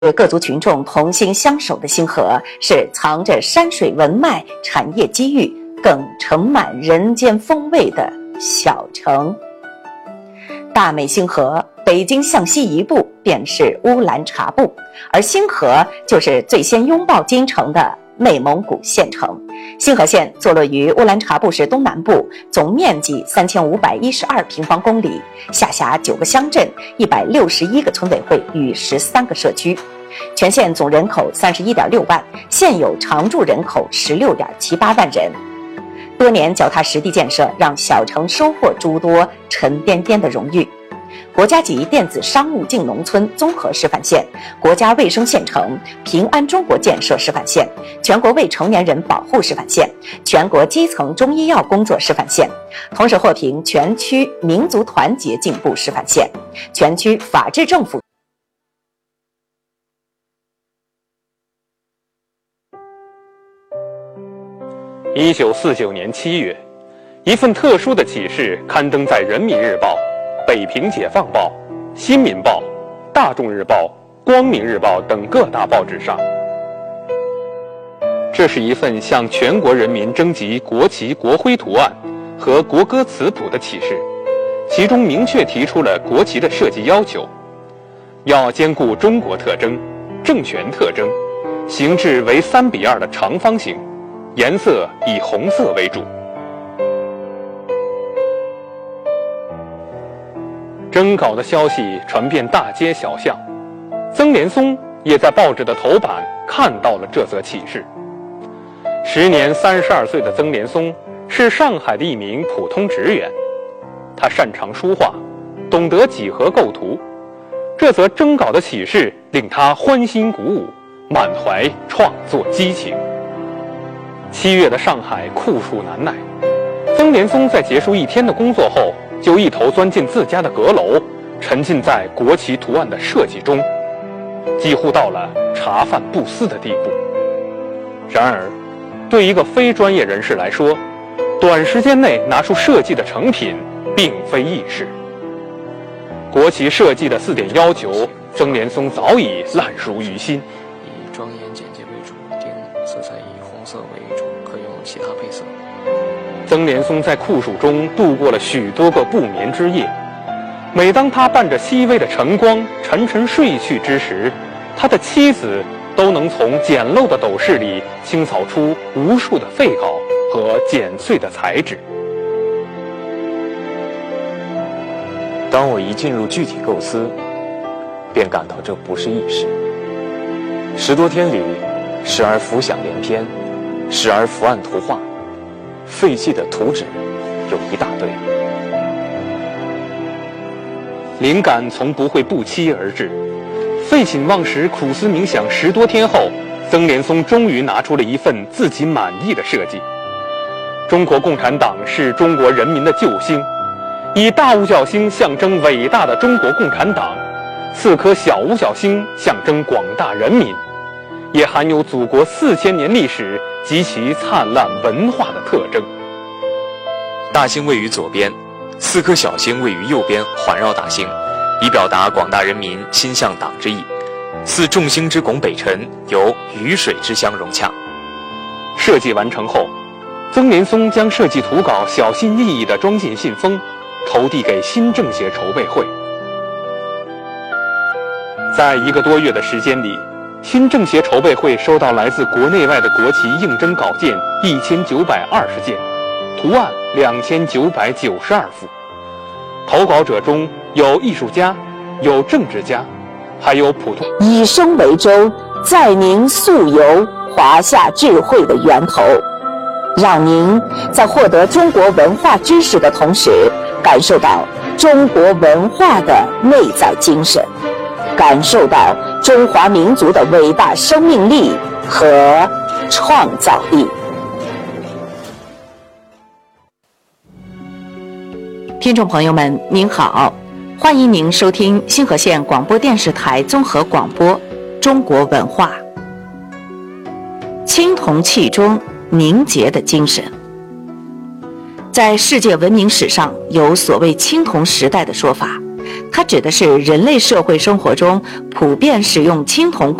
各族群众同心相守的星河，是藏着山水文脉、产业机遇，更盛满人间风味的小城。大美星河，北京向西一步便是乌兰察布，而星河就是最先拥抱京城的内蒙古县城。星河县坐落于乌兰察布市东南部，总面积3512平方公里，下辖9个乡镇、161个村委会与13个社区。全县总人口31.6万，现有常住人口16.78万人。多年脚踏实地建设，让小城收获诸多沉甸甸的荣誉。国家级电子商务进农村综合示范县，国家卫生县城，平安中国建设示范县，全国未成年人保护示范县，全国基层中医药工作示范县，同时获评全区民族团结进步示范县，全区法治政府。 1949年7月，一份特殊的启事刊登在《人民日报》、北平解放报、新民报、大众日报、光明日报等各大报纸上。这是一份向全国人民征集国旗国徽图案和国歌词谱的启事，其中明确提出了国旗的设计要求，要兼顾中国特征、政权特征，形制为3:2的长方形，颜色以红色为主。征稿的消息传遍大街小巷，曾连松也在报纸的头版看到了这则启事。时年32岁的曾连松是上海的一名普通职员，他擅长书画，懂得几何构图。这则征稿的启事令他欢欣鼓舞，满怀创作激情。7月的上海酷暑难耐，曾连松在结束一天的工作后，就一头钻进自家的阁楼，沉浸在国旗图案的设计中，几乎到了茶饭不思的地步。然而，对一个非专业人士来说，短时间内拿出设计的成品并非易事。国旗设计的4点要求，曾连松早已烂熟于心。 以庄严简洁为主点，色彩以红色为主，可用其他配色。 曾连松在酷暑中度过了许多个不眠之夜，每当他伴着熹微的晨光沉沉睡去之时，他的妻子都能从简陋的斗室里清扫出无数的废稿和剪碎的彩纸。 当我一进入具体构思，便感到这不是易事。10多天里，时而浮想联翩，时而伏案图画，废弃的图纸有一大堆。 灵感从不会不期而至，废寝忘食苦思冥想10多天后，曾连松终于拿出了一份自己满意的设计。中国共产党是中国人民的救星，以大五角星象征伟大的中国共产党，4颗小五角星象征广大人民，也含有祖国4000年历史及其灿烂文化的特征。 大星位于左边，4颗小星位于右边，环绕大星，以表达广大人民心向党之意。似众星之拱北辰，由鱼水之乡融洽。 设计完成后，曾连松将设计图稿小心翼翼地装进信封，投递给新政协筹备会。在1个多月的时间里，新政协筹备会收到来自国内外的国旗应征稿件1920件，图案2992幅。投稿者中有艺术家，有政治家，还有普通。 以生为舟，载您溯游华夏智慧的源头，让您在获得中国文化知识的同时，感受到中国文化的内在精神，感受到中华民族的伟大生命力和创造力。听众朋友们，您好，欢迎您收听星河县广播电视台综合广播《中国文化》。青铜器中凝结的精神。在世界文明史上有所谓青铜时代的说法， 它指的是人类社会生活中普遍使用青铜